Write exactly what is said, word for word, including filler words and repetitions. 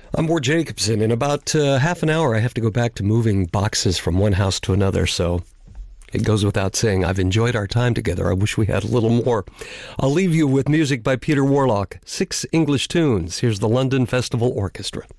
I'm Ward Jacobson. In about uh, half an hour, I have to go back to moving boxes from one house to another, so it goes without saying, I've enjoyed our time together. I wish we had a little more. I'll leave you with music by Peter Warlock, six English tunes. Here's the London Festival Orchestra.